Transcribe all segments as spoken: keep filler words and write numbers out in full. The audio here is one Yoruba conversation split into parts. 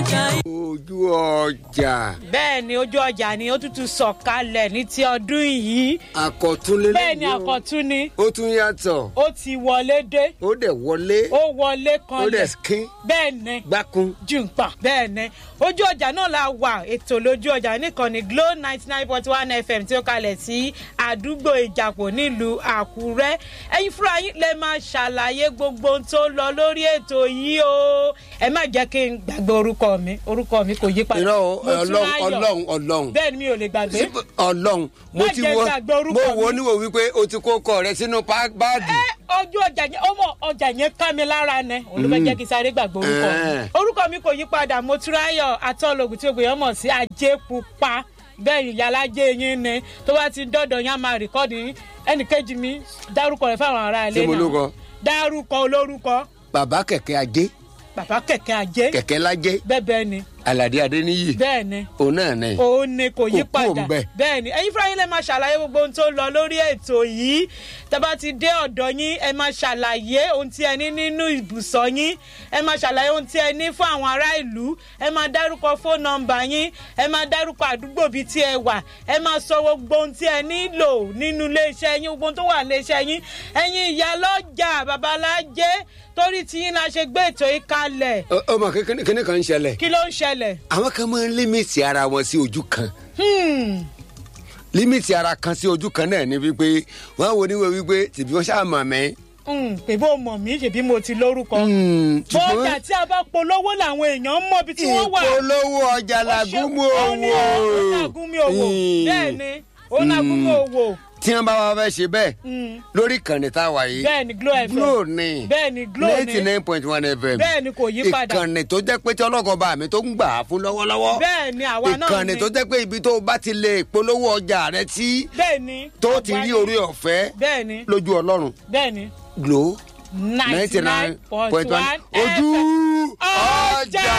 ojú ọjà. bẹ́ẹ̀ ni ojú ọjà ni ó tútù sọ̀kalẹ̀ ní ti ọdún yìí. àkọ́tún lélẹ́yìn. bẹ́ẹ̀ ni àkọ́tún ni. ó tún yàtọ̀. ó ti wọlé dé. ó dẹ̀ wọlé. ó wọlé kanlẹ̀. ó dẹ̀ skin. bẹ́ẹ̀ ni. gbákun. jùǹpà bẹ́ẹ̀ ni. ojú ọjà náà la wà ètò lójú ọjà nìkan ní Glo ninety nine point one F M tí ó kalẹ̀ sí àdúgbò Ìjàpọ̀ nílùú Àkúrẹ́. ẹ̀yin fúnra yín lè máa ṣàlàyé gbogbo ohun tó lọ lórí ètò yìí o. ẹ má jẹ́ kí n gbàgbé orúkọ mi orúkọ mi kò yí padà. irọ́ ọlọ́run ọlọ́run ọlọ́run. bẹ́ẹ̀ ni mi ò lè gbàgbé. ọlọ́run mo ti wo mo wo níwò wípé o ti kó kọ rẹ sínú báàgì. ẹ ojú ọjà yẹn ọmọ ọjà yẹn ká mi lára nẹ olùfẹ́ jẹ́ kí sáré gbàgbé orúkọ mi. orúkọ mi kò yí padà Motúráyọ̀ Atọ́lógún tí ògbéyàn mọ̀ sí Ajépupa bẹ́ẹ̀ ni ìyálàjẹ́ yín ni tó bá ti dọ́dọ̀ yín á máa rìkọ́dì yín ẹnìkejì mi dárúkọ rẹ̀ fáwọn ará ilé náà dárúkọ olórúkọ. bàbá kẹ̀kẹ́ ajé. bàbá kẹ̀kẹ́ ajé. kẹ̀kẹ́ lájé. bẹ́ẹ̀ bẹ́ẹ̀ ni. Àlàdé Adéníyì. bẹ́ẹ̀ ni. òun náà ni. òun ni kò yí padà. kò kú òun bẹ́ẹ̀. bẹ́ẹ̀ ni ẹ̀yin fúnra yín lè máa ṣàlàyé gbogbo ohun tó lọ lórí ètò yìí tẹ́ bá ti dé ọ̀dọ̀ yín ẹ máa ṣàlàyé ohun tí ẹ ní nínú ibùsọ̀ yín ẹ máa ṣàlàyé ohun tí ẹ ní fún àwọn ará ìlú ẹ máa dárúkọ fóònù nọ́mbà yín ẹ máa dárúkọ àdúgbò bíi tí ẹ wà ẹ máa sọ gbogbo ohun tí ẹ nílò nínú iléeṣẹ́ yín gbogbo ohun tó wà iléeṣẹ́ yín ẹ̀yin ìyálọ́jà babalájé torí tí yín la ṣe gbé ètò yìí kalẹ̀. ọmọ kíní kan ń ṣẹlẹ̀. kí ló ń ṣẹlẹ̀. àwọn kan máa ń límìtì ara wọn sí ojú kan. límìtì ara kan sí ojú kan náà ni wípé wọn wo níwèé wípé tìbí wọn ṣáà mọ̀ mí. pé bó mọ̀ mí ṣèbí mo ti lórúkọ. bọ́ọ̀jà tí a bá polówó làwọn èèyàn mọ̀ bí tí wọ́n wà. ìpolówó ọjà làgúnmu òwò. ó ní làgúnmu òwò bẹ́ẹ̀ ni ó làgúnmu òwò. tí wọn bá wá fẹ́ ṣe bẹ́ẹ̀ lórí ìkànnì tá a wà yìí. bẹ́ẹ̀ ni Glo F M. Glo ni bẹ́ẹ̀ ni Glo ni ninety nine point one F M. bẹ́ẹ̀ ni kò yí padà. ìkànnì tó jẹ́ pé tí ọlọ́kọ̀ọ́ba mi tó ń gbà á fún lọ́wọ́lọ́wọ́. bẹ́ẹ̀ ni àwa náà ni. ìkànnì tó jẹ́ pé ibi tó bá ti lè polówó ọjà rẹ tí. bẹ́ẹ̀ ni tó ti rí orí ọ̀fẹ́. bẹ́ẹ̀ ni lójú Ọlọ́run. bẹ́ẹ̀ ni Glo ninety nine point one ojú ọjà.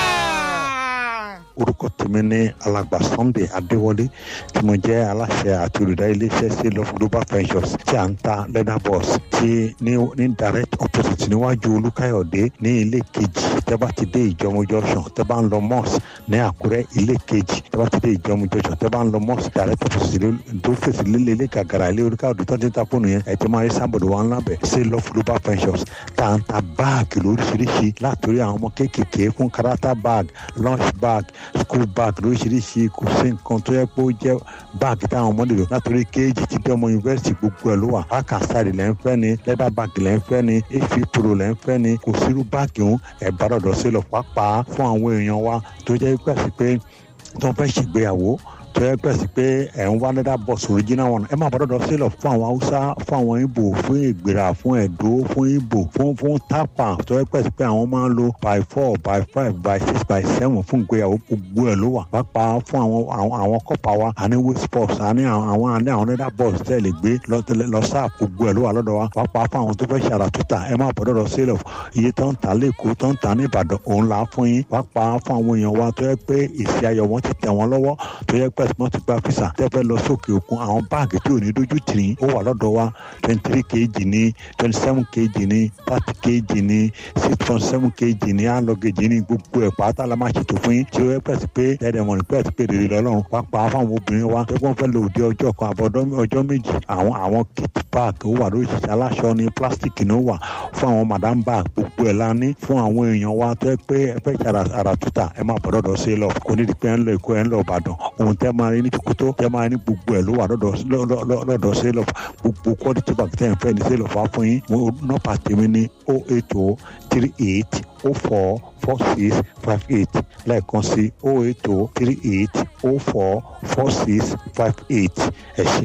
orúkọ tèmi ní alàgbà Sunday Adéwọlé tí mo jẹ́ aláṣẹ àti olùdarí iléeṣẹ́ sí love global ventures tí à ń ta leather boss tí ní ní direct opposite níwájú Olúkáyọ̀dé ní ilé kejì tẹ́ bá ti dé Ìjọ̀mú junction tẹ́ bá ń lọ mosque ní Àkúrẹ́ ilé kejì tẹ́ bá ti dé Ìjọ̀mú junction tẹ́ bá ń lọ mosque direct opposite tó fèsì lílé ilé gàgàrà ilé Olúkáyọ̀dé tó ti ń ta fóònù yẹn ẹ̀ tí máa rí sábọ̀dù wa ńlá bẹ̀ sí love global ventures tá à ń ta báàgì lóríṣiríṣi látòrí àwọn ọmọ kéékèèké fún karata bag lunch bag school bag lóríṣiríṣi kò sí nǹkan tó yẹ pé ó jẹ́ báàgì táwọn ọmọdé lò látòrí kéèjì tí bí ọmọ yunifásitì gbogbo ẹ̀ ló wà akasari lẹ́ ń fẹ́ ni leather bag lẹ́ ń fẹ́ ni efi pro lẹ́ ń fẹ́ ni kò sírú báàgì òun ẹ̀ bá dọ̀dọ̀ sí lọ pàápàá fún àwọn èèyàn wa tó jẹ́ pẹ̀sì pé tó ń fẹ́ ṣègbéyàwó tó yẹ pẹ̀sì pé ẹ̀ ń wá leather box original one ẹ máa bá dọ̀dọ̀ sí lọ fún àwọn Haúsá fún àwọn Ìgbò fún Ìgbìrà fún Ẹ̀dó fún Ìgbò fún fún tápà tó yẹ pẹ̀sì pé àwọn máa ń lo by four by five by six by seven fún ìgbéyàwó gbogbo ẹ̀ ló wà pàápàá fún àwọn àwọn àwọn kọ́pà wa àní waist box àní àwọn àní àwọn leather box tẹ́ lè gbé lọ sáà gbogbo ẹ̀ ló wà lọ́dọ̀ wa pàápàá fún àwọn tó fẹ́ ṣe àràtúntà ẹ máa bá dọ̀dọ̀ sí lọ iye tó ń ta lẹ́kọ̀ọ́ tó ń ta ní Ìbàdàn òun là á fún yín pàápàá fún àwọn èèyàn wa tó yẹ pé ìsì ayọ̀ wọn ti tẹ̀ wọ́n lọ́wọ́ tó yẹ pé wọ́n ti gba fisa tẹ́fẹ́ lọ sókè òkun àwọn báàgì tí ò ní dójú tì í ó wà lọ́dọ̀ wa twenty three kg ní twenty seven kg ní thirty kg ní six point seven kg ní alọ́gẹ̀jì ní gbogbo ẹ̀ pátá la máa ṣètò fún yín tí ó yẹ pẹ̀sì pé ẹ̀ẹ́dẹ̀ mọ̀ ní pẹ̀sì pé rèé lọ́lọ́run pàápàá fáwọn obìnrin wa tẹ́gbọ́n fẹ́ lò dé ọjọ́ kan àbọ̀dọ́ ọjọ́ méjì àwọn àwọn kit bag ó wà lóríṣiríṣi aláṣọ ní plastic ní ó wà fún àwọn madam bag gbogbo ẹ̀ la ní fún àwọn èèyàn wa tẹ́ pé ẹ fẹ́ ṣe àràtúntà ẹ máa bọ̀ lọ́dọ̀ sí lọ kò ní di pé ẹ ń lọ Èkó ẹ ń lọ Ìbàdàn òun tẹ́ máa rí ní Tòkótó tẹ́ máa ní gbogbo ẹ̀ ló wà lọ́dọ̀ sẹ́lọ̀ gbogbo quality bag tẹ́ ẹ̀ ń fẹ́ ní sẹ́lọ̀ fà fún yín nọ́pà tèmi ní oh eight oh three eight oh four four six five eight lẹ́ẹ̀kan sí oh eight oh three eight oh four four six five eight ẹ ṣé.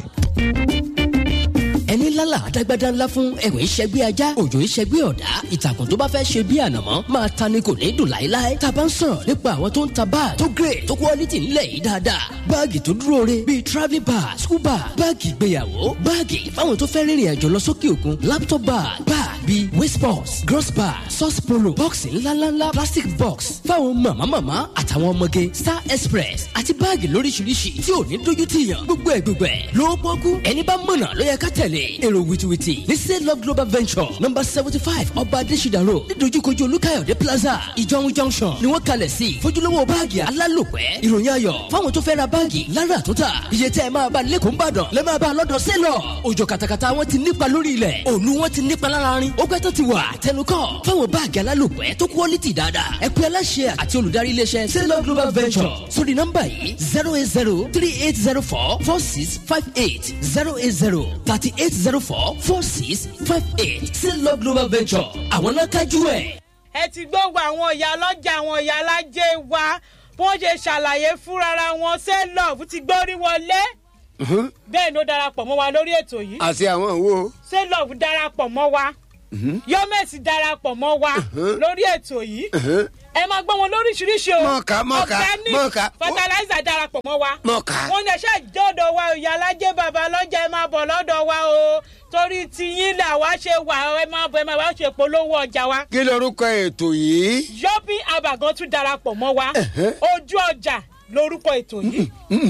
ẹni lálà àdágbádá ńlá fún ẹ̀wẹ̀ ìṣẹ́gbẹ́ ajá òjò ìṣẹ́gbẹ́ ọ̀dá ìtàkùn tó bá fẹ́ ṣe bí ànàmọ́ máa ta ni kò ní dùn láéláé tá a bá ń sọ̀rọ̀ nípa àwọn tó ń ta báàgì tó grade tó quality ńlẹ̀ yìí dáadáa báàgì tó dúró re bíi travelling bag school bag báàgì ìgbéyàwó báàgì fáwọn tó fẹ́ rìnrìn àjò lọ sókè òkun laptop bag bag bíi waist box gross bag sauce polo bọ́ọ̀sì ńláńláńlá plastic box fáwọn màmá màmá àtàwọn ọmọge star express àti báàgì lóríṣiríṣi tí ò ní dójú tì yàn gbogbo ẹ̀ gbogbo ẹ̀ ló pọ́kú ẹni bá mọ̀nà ló yẹ ká tẹ̀lé friday èrò wìtìwìtì ní say love global venture number seventy five ọba adésídà road nídojúkojú olúkáyọ̀dé plaza ìjọ̀un junction ni wọ́n kalẹ̀ sí fojúlówó báàgì alálòpẹ́ ìròyìn ayọ̀ fáwọn tó fẹ́ ra báàgì lára àtúntà iye tẹ́ ẹ máa bá lẹ́kọ̀ọ́ ńbàdàn lẹ́ máa bá lọ́dọ̀ sẹ́lọ̀ òjò kàtàkàtà wọn ti nípa lórí ilẹ̀ òòlù wọn ti nípa lára rin ó pẹ́ tó ti wà tẹnukọ́ fáwọn báàgì alálòpẹ́ tó quality dáadáa ẹ pè aláṣẹ àti olùdarí iléeṣẹ́ sẹ́lọ̀ global venture sórí nọ́mbà yìí zero eight zero three eight zero four four six five eight zero eight zero thirty eight zero four four six five eight sẹ́lọ̀ global venture àwọn náà kájú ẹ̀. ẹ ti gbóngbó àwọn ìyá ọlọ́jà àwọn ìyá alájẹ wa bó ṣe ṣàlàyé fúnra wọn ṣé love ti gbórí wọlé. bẹ́ẹ̀ ni ó darapọ̀ mọ́ wa lórí ètò yìí. àti àwọn wo. ṣé love darapọ̀ mọ́ wa. yọ́mẹ̀sì darapọ̀ mọ́ wa lórí ètò yìí. ẹ máa gbọ́ wọn lóríṣiríṣi o. mọ̀ọ́ká mọ̀ọ́ká mọ̀ọ́ká fertilizer darapọ̀ mọ́ wa. mọ̀ọ́ká. wọ́n ní ẹ̀ṣẹ́ ìjọ́dọ̀ wa ìyá alájẹ bàbá lọ́jà ẹ máa bọ̀ lọ́dọ̀ wa o torí tiyín là wá ṣe wà ẹ máa bọ̀ ẹ máa wá ṣe polówó ọjà wa. kí lorúkọ ètò yìí. yọ́bí àbàgàn tún darapọ̀ mọ́ wa ojú ọjà lórúkọ ètò yìí.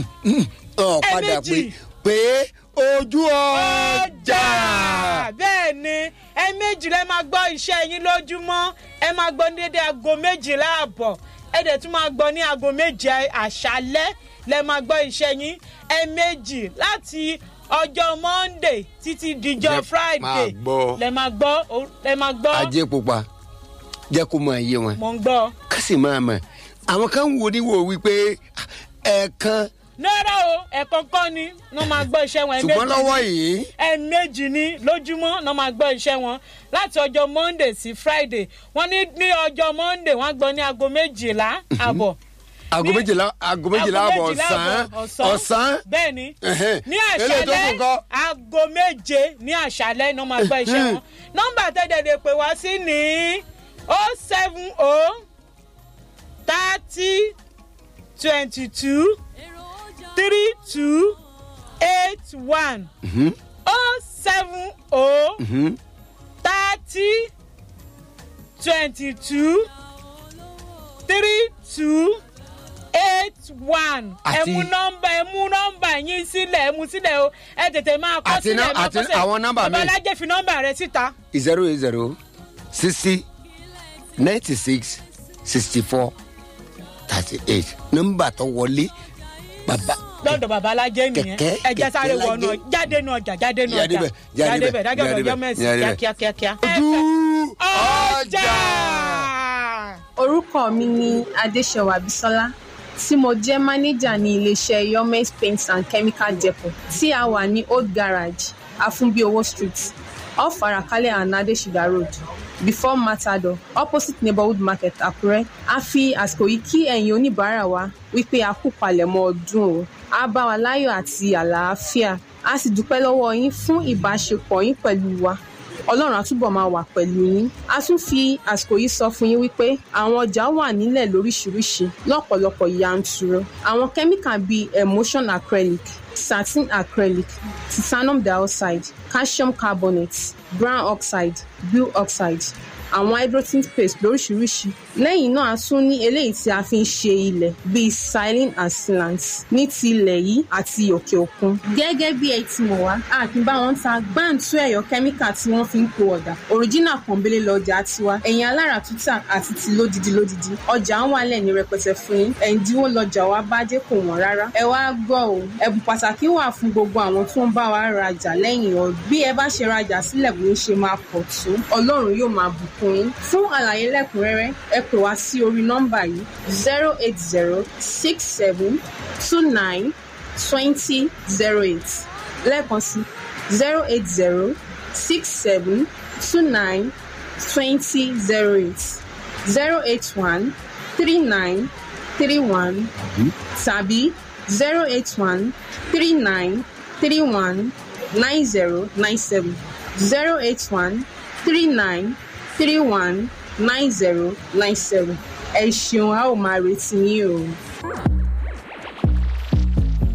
ọ̀ padà pé pé ojú ọjà. bẹ́ẹ̀ ni ẹ méjì lẹ́ máa gbọ́ iṣẹ́ yín lójúmọ́ ẹ máa gbọ́ ní dédé aago méjìlá àbọ̀ ẹ dẹ̀ tún máa gbọ́ ní aago méje àṣálẹ́ lẹ́ máa gbọ́ iṣẹ́ yín ẹ méjì láti ọjọ́ monday títí dijọ́ friday lẹ́ máa gbọ́ lẹ́ máa gbọ́. ajé pupa jẹ́ kó máa yé wọn. mo ń gbọ́. ká sì máa mọ̀ àwọn kan wo ni wò wípé ẹ̀ẹ̀kan. náírà o ẹ̀ẹ̀kan kọ́ ni wọ́n máa gbọ́ iṣẹ́ wọn. ṣùgbọ́n lọ́wọ́ yìí. ẹ̀ẹ̀mejì ni lójúmọ́ wọ́n máa gbọ́ iṣẹ́ wọn láti ọjọ́ monday sí friday wọ́n ní ní ọjọ́ monday wọ́n gbọ́ ní aago méjìlá àbọ̀. aago méjìlá aago méjìlá àbọ̀ ọ̀sán ọ̀sán. bẹ́ẹ̀ ni ní àṣálẹ́ aago méje ní àṣálẹ́ ni wọ́n máa gbọ́ iṣẹ́ wọn. nọ́mbà tẹ́tẹ̀dẹ̀ pè wá sí ní o seven o thirty twenty two three two eight one o seven o thirty twenty two three two eight one. ẹ mú nọ́mbà ẹ mú nọ́mbà yín sílẹ̀ ẹ mú sílẹ̀ o ẹ tètè máa kọ sílẹ̀ ẹ máa kọ sílẹ̀ àwọn nọ́mbà mi. babalájẹ fi nọ́mbà rẹ síta. zero eight zero sixty ninety six sixty four thirty eight nọ́mbà tó wọlé bàbá. lọ́dọ̀ babalájẹ nìyẹn ẹ jẹ́ sáré wọnú jáde nù ọjà jáde nù ọjà jáde bẹ̀ dájọ́ ọjọ́ mẹ́sì kíákíákíá. ojú ọjà. orúkọ mi ni adéṣẹwà bísọ́lá tí mo jẹ́ mánéjà ní iléeṣẹ́ yomes paints and chemical depot tí a wà ní old garage afunbiowo street off Arakale and Adesida road before Matador opposite neighborhood market Àkúrẹ́. A fi àsìkò yìí kí ẹ̀yin oníbàárà wa wípé a kú palẹ̀mọ́ ọdún o a bá wa láyọ̀ àti àlàáfíà a sì dúpẹ́ lọ́wọ́ yín fún ìbáṣepọ̀ yín pẹ̀lú wa ọlọ́run àtúbọ̀ máa wà pẹ̀lú yín. A tún fi àsìkò yìí sọ fún yín wípé àwọn ọjà wà nílẹ̀ lóríṣiríṣi lọ́pọ̀lọpọ̀ yanturu. Àwọn kẹ́míkà bíi emulsion acrylic, satin acrylic, titanium dioxide, calcium carbonate, brown oxide, blue oxide, àwọn hydrogen paste lóríṣiríṣi. Lẹ́yìn náà a tún ní eléyìí tí a fi ń ṣe ilẹ̀ bíi silin and sealant ní ti ilẹ̀ yìí àti òkè òkun. Gẹ́gẹ́ bí ẹ ti mọ̀ wá a kì í bá wọn ta gbáǹtú ẹ̀yọ̀ kẹ́míkà tí wọ́n fi ń po ọ̀dà original pọ̀nbélé lọ́jà tiwa ẹ̀yin alára tútà àti ti lódidi lódidi ọjà ń wálẹ̀ ní rẹpẹtẹ fún yín ẹ̀ǹdínwó lọ́jà wa bá dé kò wọ́n rárá. Ẹ wá gbọ́ o ẹ̀bùn pàtàkì wà fún gbogbo àwọn tó ń bá wa rajà lẹ́yìn ọdún. Bí ẹ bá ṣe rajà sílẹ̀ bó ń ṣe máa pọ̀ tó Ọlọ́run yóò máa bùkún. Fún àlàyé lẹ́kùnrẹ́rẹ́ ẹ pè wá sí orí nọ́mbà yìí zero eight zero six seven two nine twenty zero eight lẹ́ẹ̀kan sí zero eight zero six seven two nine twenty zero eight zero eight one three nine three one tàbí zero eight one three nine three one nine zero nine seven zero eight one three nine three one nine zero nine seven ẹ ṣeun a ó máa retí yín o.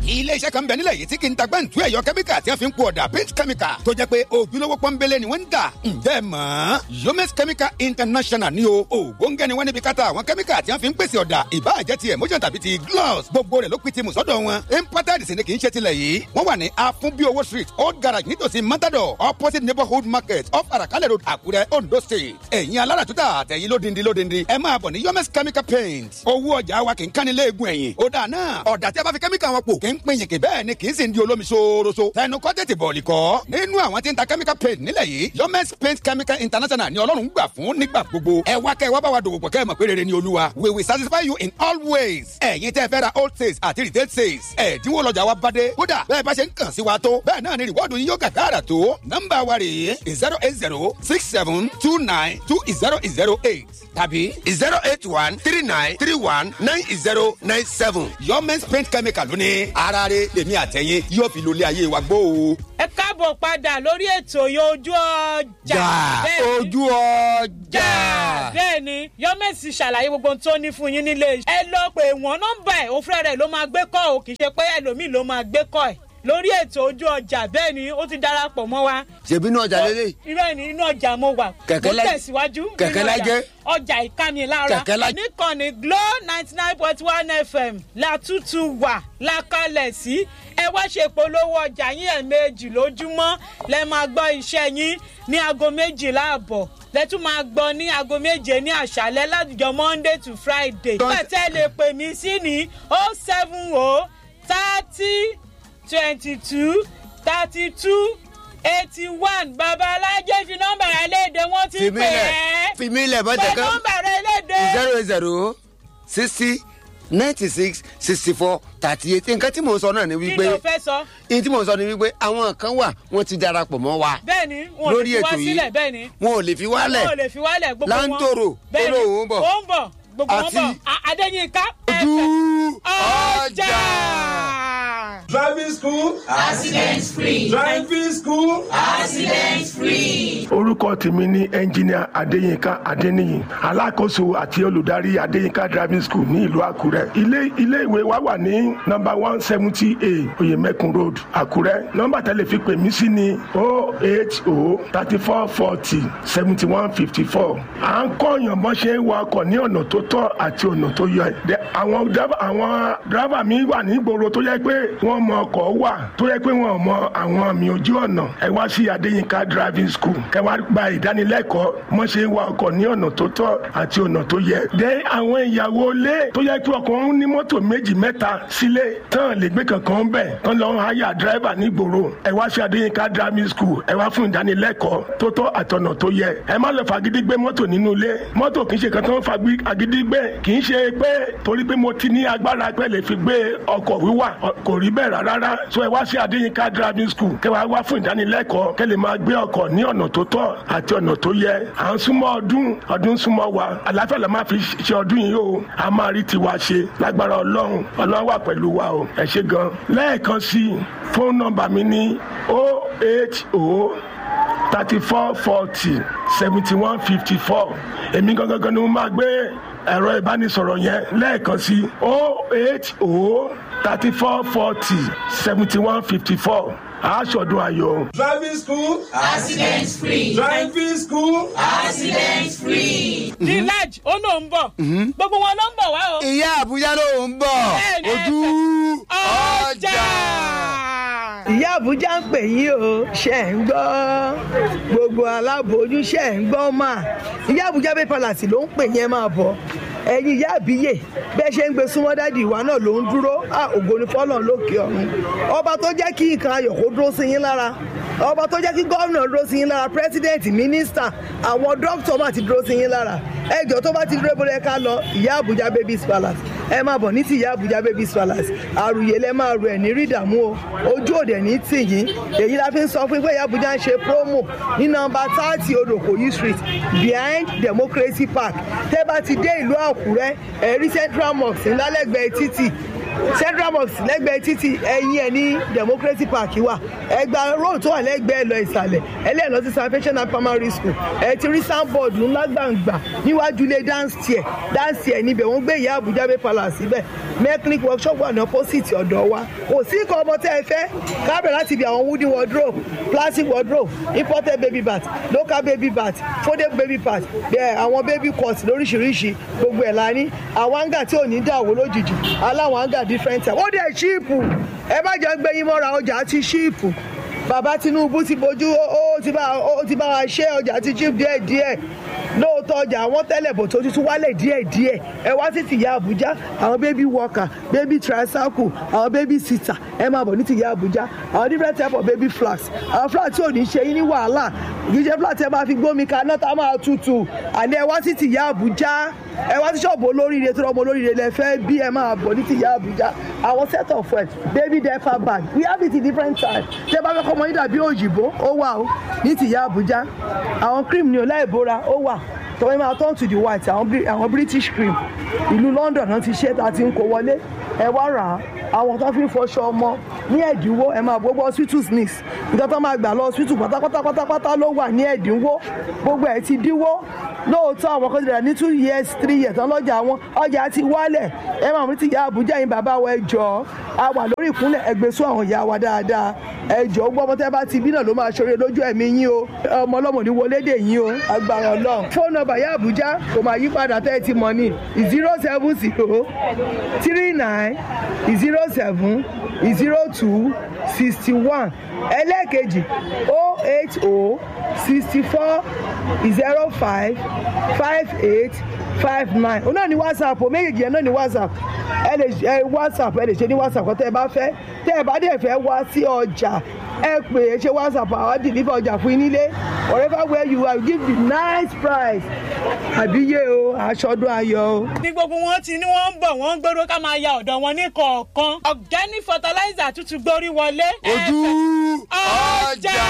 ilé iṣẹ́ kan bẹ nílẹ̀ yìí tí kì í ta gbẹ́ǹtú ẹ̀yọ kẹ́míkà tí wọ́n fi ń po ọ̀dà paint chemical tó jẹ́ pé ojúlówó pọ́nbélé ni wọ́n ń dà. ǹjẹ́ mọ̀ Yomes Chemical International ni o ògbóǹgẹ́ ni wọ́n níbi káta àwọn kẹ́míkà tí wọ́n fi ń pèsè ọ̀dà ìbáàjẹ́ ti emotion tàbí ti gloss gbogbo rẹ̀ ló pin ti mùsọ́dọ̀ wọn. imported sì ni kì í ṣe tilẹ̀ yìí wọ́n wà ní Afunbiowo street old garage nítòsí Matador opposite neighborhood market off Arakale road Àkúrẹ́ Ondo state. ẹ̀yin alára tuta àtẹ̀yin lódindi lódindi ẹ máa bọ̀ ní Yomes Chemical Paint. owó ọjà wa kì í kánni léegun ẹ̀yìn. ó dà náà ọ̀dà tí a bá fi kẹ́míkà wọn pò kì í pín yìnkì bẹ́ẹ̀ ni kì í sì ń di olómi ṣooroṣo. tẹnu kọ́ tètè bọ̀ọ̀lì kọ́. nínú àwọn tí ń ta chemical paint nílẹ̀ yìí Yomes Paint Chemical International ni Ọlọ́run gbà fún nígbà gbogbo. ẹ wá kẹ́ ẹ wá bá wa dòwò pọ̀ kẹ́ ẹ mọ̀ pé rere ni Olúwa. we will satisfy you in all ways. ẹ̀yin tẹ́ fẹ́ ra old sales àti retail sales. ẹ̀dínwó lọ́jà wa bá dé. kódà bẹ́ẹ̀ bá ṣe ń kàn sí wa tó. bẹ́ẹ̀ náà ni rìwọ́ọ̀dù yín yóò gàgàrà tó. nọ́mbà wa rèé zero eight zero six seven two nine two zero zero eight tàbí zero eight one three nine three one nine zero nine seven. Yomes Paint Chemical lónìí. ara rẹ̀ lèmi àtẹ̀yìn yóò fi lólé ayé wa gbó o. ẹ káàbọ̀ padà lórí ètò yóò ojú ọjà. ojú ọjà. bẹ́ẹ̀ ni Yomes ṣàlàyé gbogbo ohun tó ní fún yín nílé. ẹ lọ pé wọ́n nọ́mbà ẹ̀ òfurẹ́ rẹ̀ ló máa gbé kọ́ o kì í ṣe pé ẹlòmíì ló máa gbé kọ́ ẹ̀ lórí ètò ojú ọjà bẹ́ẹ̀ ni ó ti darapọ̀ mọ́ wa. ṣèbí inú ọjà lélẹ̀. irọ́ ni inú ọjà mo wà. kẹ̀kẹ́ mo tẹ̀síwájú. kẹ̀kẹ́ lajẹ́. ọjà ìkànnì lára. kẹ̀kẹ́ lajẹ́. níkànnì Glo ninety nine point one F M látútù wà lákàlẹ̀ sí. ẹ wá ṣe polówó ọjà yín ẹ̀ẹ̀mejì lójúmọ́ lẹ máa gbọ́ iṣẹ́ yín ní aago méjìlá àbọ̀ lẹ́tún máa gbọ́ ní aago méje ní àṣálẹ́ látijọ́ Monday to Friday. pẹ̀tẹ́ lè pè mí sí ní oh seven oh thirty twenty-two thirty-two eighty-one babalájẹ́ fi nọ́mbà rẹ léde wọ́n ti pè é. fìmí ilẹ̀ bọ́jà kan pé nọ́mbà rẹ léde. zero zero sixty ninety six sixty four thirty eight. nǹkan tí mò ń sọ náà ni wípé kí ló fẹ́ sọ. nǹkan tí mò ń sọ ni wípé àwọn kan wà wọ́n ti darapọ̀ mọ́ wa. bẹ́ẹ̀ni wọn ò lè fi wá sílẹ̀ bẹ́ẹ̀ni. wọn ò lè fi wálẹ̀. wọn ò lè fi wálẹ̀ gbogbo wọn. Láńtòrò bẹ́ẹ̀ni ó ń bọ̀. ó ń bọ̀ gbogbo wọn bọ̀. Adéyínká ojú ọjà. Driving school. Accident free. Driving school. Accident free. Orúkọ tèmi ni ẹnjìníà Adéyínká Adéníyì, alákòóso àti olùdarí Adéyínká driving school ní ìlú Àkúrẹ́. Ilé ilé ìwé wa wà ní nọ́mbà one seventy A Oyèmẹ́kùn road, Àkúrẹ́. Nọ́mbà tẹ́lẹ̀ fi pè mí sí ni oh eight oh thirty four forty seventy one fifty four. À ń kọ́yàn bọ́ ṣe ń wa ọkọ̀ ní ọ̀nà tó tọ́ àti ọ̀nà tó yẹ. Àwọn dráìvà mi wà ní ìgboro tó yẹ pé wọ́n mọ ọkọ̀ wà tó yẹ pé wọn mọ àwọn àmì ojú ọ̀nà. Ẹ wá sí Adéyínká driving school kẹ wá gba ìdánilẹ́kọ̀ọ́ mọ́ ṣe wa ọkọ̀ ní ọ̀nà tó tọ́ àti ọ̀nà tó yẹ. dé àwọn ìyàwó ilé tó yẹ pé ọkọ̀ ń ní mọ́tò méjì mẹ́ta sílé tán lè gbé kankan bẹ̀ tán lọ ń háyà dírẹ́bà nígboro. Ẹ wá sí Adéyínká driving school ẹ wá fún ìdánilẹ́kọ̀ọ́ tó tọ́ àtọ̀nà tó yẹ. Ẹ má lọ fagídí gbé mọ́tò nínú ilé. mọ́tò kì í ṣe kan tó ń fagídí gbé kì í ṣe pé torí pé mo ti ní agbára pé lè fi gbé ọkọ̀ wíwà kò rí bẹ́ẹ̀ rárá. so ẹ wá sí Adéyínká driving school kẹ wá wá fún ìdánilẹ́kọ̀ọ́ kẹ lè máa gbé ọkọ̀ ní ọ̀nà tó tọ́ àti ọ̀nà tó yẹ. À ń súnmọ́ ọdún ọdún súnmọ́ wa àlàáfíà la máa fi ṣe ọdún yìí o. a máa rí tiwa ṣe lágbára Ọlọ́run Ọlọ́run wà pẹ̀lú wa o. ẹ ṣé gan. lẹ́ẹ̀kan sí fóònù nọ́mbà mi ní oh eight oh thirty four forty seventy one fifty four. èmi gangan ni mo máa gbé ẹ̀rọ ìbánisọ̀rọ̀ yẹn lẹ́ẹ̀kan sí oh eight oh thirty four forty seventy one fifty four. aṣọdún ayọ̀. Driving school. Accident free. Driving school. Accident free. the large ó náà ń bọ̀. gbogbo wọn ló ń bọ̀ wá o. ìyá Àbújá ló ń bọ̀. ojú ọjà. ìyá Àbújá ń pè yín o ṣe ń gbọ́ gbogbo aláboyún ṣe ń gbọ́ mà ìyá Àbújá Bay Palace ló ń pè yẹn máa bọ̀ ẹ̀yin ìyá àbíyè bẹ́ẹ̀ ṣe ń gbé súnmọ́ dádì ìwà náà ló ń dúró ògo ni fọ́lọ́run lókè ọ̀run ọba tó jẹ́ kí nǹkan ayọ̀ kó dúró sí yín lára ọba tó jẹ́ kí gómìnà dúró sí yín lára pírẹ́sídẹ̀ǹtì mínísítà àwọn dókítà máa ti dúró sí yín lára ẹjọ́ tó bá ti dúró bóyá ká lọ ìyá Àbújá Bay Palace ẹ máa bọ̀ ní ti ìyá Àbújá Bay Palace àrùyé lẹ máa rò ẹ̀ ní rí ìdààmú o ojú òde ní tì yín èyí la fi ń sọ fún pé ìyá Àbújá ń ṣe promo ní nọ́mbà thirty Odòkòyí street behind Democracy Park tẹ́ bá ti dé ìlú Àkúrẹ́ ẹ̀rí Central Mosque ńlálẹ́gbẹ̀ẹ́ títì central mosque lẹ́gbẹ̀ẹ́ títì ẹ̀yìn ẹ̀ ní democracy park wà ẹgbà road tó wà lẹ́gbẹ̀ẹ́ lọ ìsàlẹ̀ ẹlẹ́yìn lọ sí salvation and primary school ẹ ti rí soundboard ńlá gbàǹgbà níwájú ilé dance chair dance chair níbẹ̀ wọ́n gbé ìyá àbújá bay palace síbẹ̀ mechanic workshop wà ní opposite ọ̀dọ̀ wa kò sí ikọ̀ ọmọ tẹ́ ẹ fẹ́ kábẹ̀ láti bí àwọn wooden wardrobe plastic wardrobe imported baby bath local baby bath folded baby bath bẹ́ẹ̀ àwọn baby cots lóríṣiríṣi gbogbo ẹ̀ la ní àwọn àǹgà tí ò ní dàwó lójijì aláwọn àǹgà different type ó dẹ̀ ṣíìpù ẹ má jẹ́ gbẹ́yìn mọ́ra ọjà ti ṣíìpù bàbá Tinubu ti bójú ó ti bá ó ti bá wa ṣe ọjà ti ṣíìpù díẹ̀ díẹ̀ lóòótọ́ ọjà àwọn tẹ́lẹ̀ bò tó tuntun wálẹ̀ díẹ̀ díẹ̀ ẹ wá sí tìyá Àbújá àwọn baby worker baby tricycle àwọn baby sitter ẹ máa bọ̀ ní tìyá Àbújá àwọn different type of baby flags àwọn flags tí ò ní ṣe yín ní wàhálà kì í ṣe flags ẹ máa fi gbómi kaná tá a máa tutù àní ẹ wá sí tìyá Àbújá ẹ wá sí ṣọ́ọ̀bù olóríire tó rọ́mọ olóríire lẹ fẹ́ bí ẹ máa bọ̀ ní tìyá Àbújá àwọn set of fuel baby diaper bag we have it in different types tẹ bá fẹ́ kọ́ ọmọ yín dàbí òyìnbó ó wà ó ní tìyá Àbújá àwọn cream ní ọláìbora ó wà tọ́wọ́ máa turn to the white àwọn British cream ìlú London náà ti ṣe tá a ti ń kó wọlé ẹ wá rà á àwọn tó fi ń fọṣọ ọmọ ní ẹ̀dínwó ẹ máa gbogbo hospital mix nǹkan tó máa gbà lọ hospital pátápátá pátápátá ló wà ní ẹ̀dínwó gbogbo ẹ̀ ti dínwó lóòótọ́ àwọn kan ti rà ní two years three years tán lọ́jà wọn ọjà ti wálẹ̀ ẹ máa mú ti ìyá Àbújá yín bàbá wa ẹ jọ̀ọ́ a wà lórí ìkúnlẹ̀ ẹgbẹ́sọ àwọn ìyá wa dáadáa ẹ jọ̀ọ́ gbọ́ ọmọ tẹ́ bá ti bí náà ló máa ṣoore lójú ẹ̀mí yín o ọmọ ọlọ́mọ ní wọlédè yín o agbára Ọlọ́run fóònù nọ́mbà ìyá Àbújá kò máa yí padà tẹ́ ẹ ti mọ̀ ní zero seven zero three nine zero seven zero two sixty one ẹlẹ́ẹ̀kejì o eight o sixty four zero five five eight five nine òun náà ní WhatsApp o méjèèjì yẹn náà ní WhatsApp ẹ lè ẹ WhatsApp ẹ lè ṣe ní WhatsApp kọ́ tẹ́ ẹ bá fẹ́ tẹ́ ẹ bá dẹ̀ fẹ́ wá sí ọjà ẹ pè é ṣe WhatsApp àwọn deliver ọjà fún yín nílé wherever where you are give the nice price àbíyé o aṣọdún ayọ̀ o. ní gbogbo wọn ti ní wọn ń bọ̀ wọ́n ń gbọ́dọ̀ ká máa ya ọ̀dọ̀ wọn ní kọ̀ọ̀kan organic fertilizer tuntun gbórí wọlé. ojú ọjà.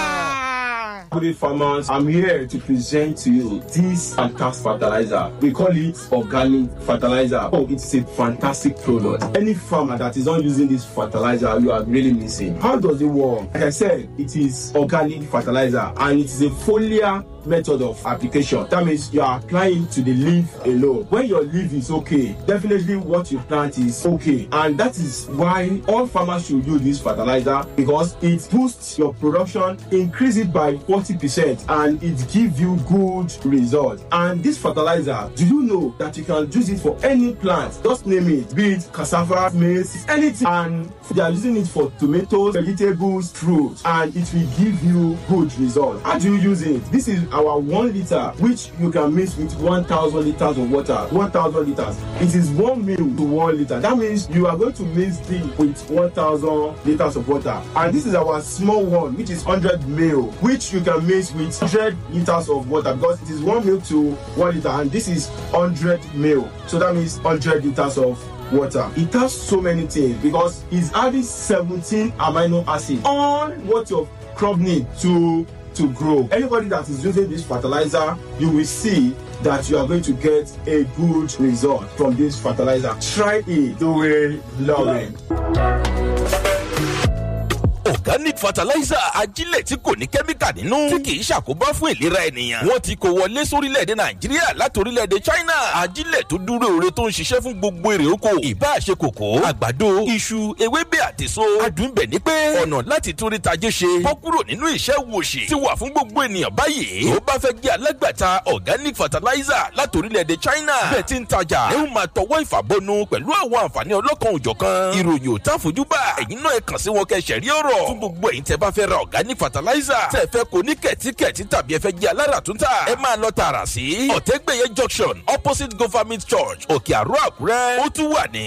Good day, farmers. I'm here to present to you this fantastic fertilizer. We call it organic fertilizer. Oh, it's a fantastic product. Any farmer that is not using this fertilizer, you are really missing. How does it work? Like I said, it is organic fertilizer and it is a foliar method of application. That means you are applying to the leaf alone. When your leaf is okay, definitely what you plant is okay. And that is why all farmers should use this fertilizer because it boosts your production, increase it by forty percent and it gives you good results. And this fertilizer, do you know that you can use it for any plant? Just name it, be it cassava, maize, anything. And they are using it for tomatoes, vegetables, fruits, and it will give you good results. How do you use it? This is our one liter, which you can mix with one thousand liters of water. one thousand liters. It is one mil to one liter. That means you are going to mix it with one thousand liters of water. And this is our small one, which is one hundred mil, which you can mix with one hundred liters of water because it is one mil to one liter, and this is one hundred mil. So that means one hundred liters of water. It has so many things because it's adding seventeen amino acids on what your crop needs to to grow. Anybody that is using this fertilizer, you will see that you are going to get a good result from this fertilizer. Try it. Do it. Love it. Organic fertilizer ajílẹ̀ tí kò ní kẹ́míkà nínú tí kì í ṣàkóbá fún ìlera ènìyàn. Wọ́n ti kó wọlé sórílẹ̀-èdè Nàìjíríà láti orílẹ̀-èdè China. Ajílẹ̀ tó dúró ore tó ń ṣiṣẹ́ fún gbogbo èrè oko. Ìbá ṣe kòkó, àgbàdo, iṣu, ewébẹ̀ àtèso. Adùn bẹ̀ ni pé ọ̀nà láti torí tajé ṣe bọ́ kúrò nínú iṣẹ́ wòṣì ti wà fún gbogbo ènìyàn báyìí. Tó bá fẹ́ jẹ́ alágbàtà organic fertilizer láti orílẹ̀-èdè China. Bẹ́ẹ̀ ti ń tajà. Ẹ ó máa tọwọ́ ìfàbọnu pẹ̀lú àwọn àǹfààní ọlọ́kan òjọ̀kan. Ìròyìn ò tá fojú bá. Ẹ̀yin náà ẹ kàn sí wọn kẹ́ ṣẹ̀rí ọ̀rọ̀. Fún gbogbo ẹ̀yin tẹ́ bá fẹ́ ra organic fertilizer tẹ́ fẹ́ kó ní kẹ̀tíkẹ̀tí tàbí ẹ fẹ́ jẹ́ aláràtúntà ẹ máa lọ tààrà sí ọ̀tẹ́gbẹ̀yẹ junction opposite government church òkè àrò àkúrẹ́ ó tún wà ní